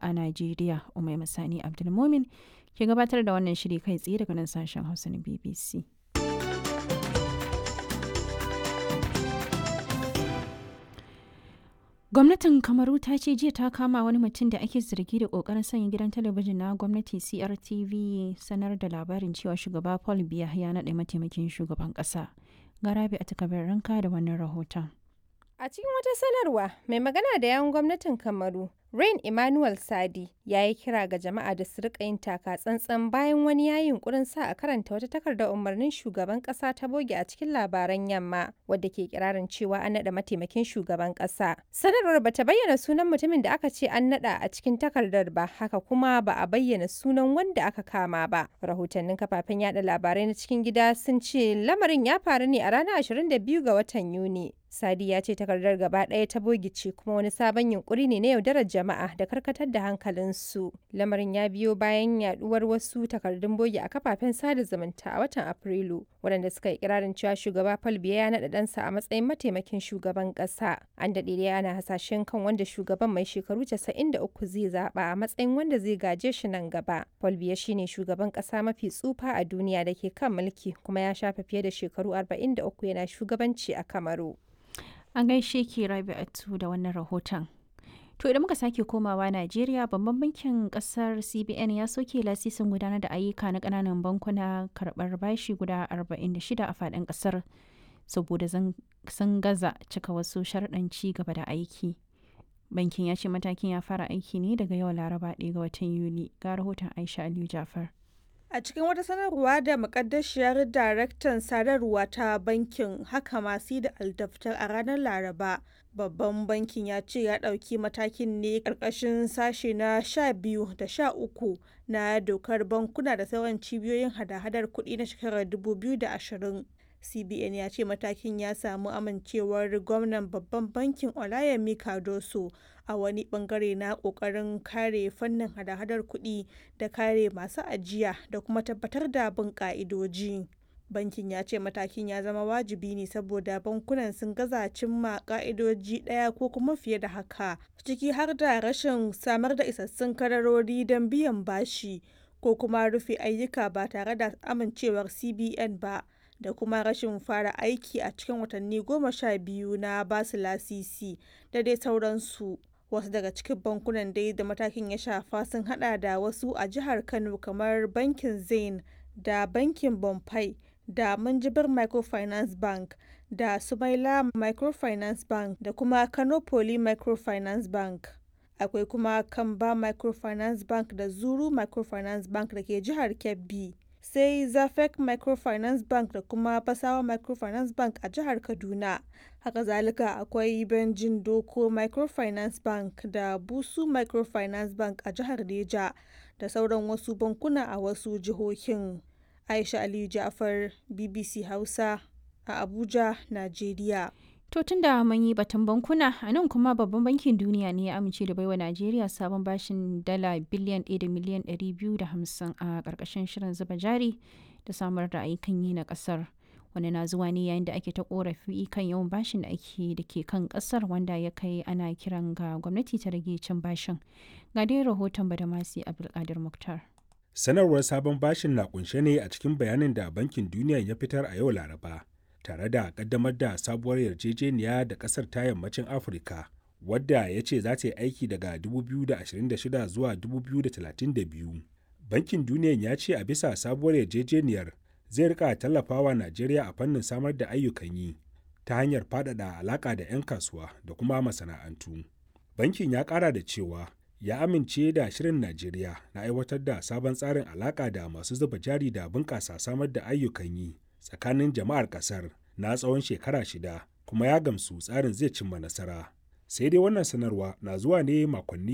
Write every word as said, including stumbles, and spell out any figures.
a Najeriya. Umai Masani Abdulmumin ke gabatar da wannan shiri kai tsaye daga nan sashen Hausa na B B C. Gwamnatin Kamaru ta ce jiya ta kama wani mutum da ake zargi da kokarin sanya gidan talabijin na gwamnati C R T V sanar da labarin cewa shugaba Paul Biya ya naɗa mataimakin shugaban ƙasa. Garabi a takabar ranka da wannan rahoton. A cikin wata sanarwa, mai magana da yawun gwamnatin Kamaru, Rain Emmanuel Sadi, ya yi kira ga jama'a da su rika yin taka tsantsan bayan wani ya yi yunkurin sa a karanta wata takardar umarnin shugaban kasa ta boge a cikin labaran yamma, wadda ke kirarin cewa an naɗa mataimakin shugaban kasa. Sanarwar bata bayyana sunan mutumin da aka ce an naɗa a cikin takardar ba, haka kuma ba a bayyana sunan wanda aka kama ba. Rahotannin kafafen yada labarai na cikin gida sun ce lamarin ya faru ne a ranar ashirin da biyu ga watan Yuni. Sadi ya ce takardar gaba ɗaya ta bogice kuma wani sabon yunkuri ne na yaudarar jama'a da karkatar da hankalinsu. Lamarin ya biyo bayan yaduwar wasu takardun bogi a kafafen sada zumunta a watan Afrilu, waɗanda suka yi kirarin cewa shugaba Paul Biya ya naɗa ɗansa a matsayin mataimakin shugaban ƙasa. An daɗe da ana hasashen kan wanda shugaban mai shekaru casa'in da uku zai zaɓa a matsayin wanda zai gaje shi nan gaba. Paul Biya shine shugaban ƙasa mafi tsufa a duniya da ke kan mulki kuma ya shafe fiye da shekaru arba'in da uku yana shugabanci a Kamaru. An gaishe ki Rabi'atu da wannan rahoton. To idan muka sake komawa Najeriya, babban bankin kasar C B N ya soke lasisin gudanar da ayyuka na kananan bankuna karɓar bashi guda arba'in da shida a faɗin kasar saboda sun gaza cika wasu sharɗan ci gaba da aiki. Bankin ya ce matakin ya fara aiki ne daga yau Laraba ɗaya ga watan Yuli. Ga rahoton Aisha Aliyu Jafar. A cikin wata sanarwa da mukaddashiyar daraktan sadarwa ta bankin haka masu da aldaftar a ranar Laraba, babban bankin ya ce ya ɗauki matakin ne ƙarƙashin sashe na sha biyu da sha uku na dokar bankuna da sauran cibiyoyin hada-hadar kuɗi na shekarar dubu biyu da ashirin. C B N ya ce matakin ya samu amincewar gwamnan babban bankin Olayemi Cardoso a wani bangare na kokarin kare fannin hada-hadar kuɗi da kare masu ajiya da kuma tabbatar da bin ka'idoji. Bankin ya ce matakin ya zama wajibi ne saboda bankunan sun gaza cimma ka'idoji ɗaya ko kuma fiye da haka, ciki har da rashin samar da isassun kadarori don biyan bashi ko kuma rufe ayyuka ba tare da amincewar C B N ba, da kuma rashin fara aiki a cikin watanni goma sha biyu na basu lasisi da dai sauransu. Wasu daga cikin bankunan dai da matakin ya shafa sun hada da wasu a jihar Kano kamar bankin Zain da bankin Bonfai da Minjibir Microfinance Bank da Sumaila Microfinance Bank da kuma Kano Poly Microfinance Bank. Akwai kuma Kamba Microfinance Bank da Zuru Microfinance Bank da ke jihar Kebbi. Sai Zafek Microfinance Bank da kuma Basawa Microfinance Bank a jihar Kaduna. Haka zalika akwai Benjin Doko Microfinance Bank da Busu Microfinance Bank a jihar Neja da sauran wasu bankuna a wasu jihohin. Aisha Aliyu Ja'far, B B C Hausa a Abuja, Najeriya. To tun da mun yi batun bankuna, a nan kuma babban bankin duniya ne ya amince da baiwa Najeriya sabon bashin dala biliyan ɗaya da miliyan ɗari biyu da hamsin a ƙarƙashin shirin zuba jari da samar da ayyukan yi na ƙasar. Wani na zuwa ne yayin da ake ta ƙorafi kan yawan bashin da ake da ke kan ƙasar wanda ya kai ana kiran ga gwamnati ta rage cin bashin. Ga dai rahoton Badamasi Abdulkadir Muktar. Sanarwar sabon bashin na kunshe ne a cikin bayanin da Bankin Duniya ya fitar a yau Laraba, tare da kaddamar da sabuwar yarjejeniya da kasar ta yammacin Afirka, wadda ya ce za ta yi aiki daga dubu biyu da ashirin da shida zuwa dubu biyu da talatin da biyu. Bankin Duniya ya ce a bisa sabuwar yarjejeniyar zai rika tallafawa Najeriya a fannin samar da ayyukan yi ta hanyar faɗaɗa alaƙa da 'yan kasuwa da kuma masana'antu. Bankin ya ƙara da cewa ya amince da shirin Najeriya na aiwatar da sabon tsarin alaƙa da masu zuba jari da bunƙasa samar da ayyukan yi tsakanin jama'ar ƙasar na tsawon shekara shida, kuma ya gamsu tsarin zai cimma nasara. Sai dai wannan sanarwa na zuwa ne makonni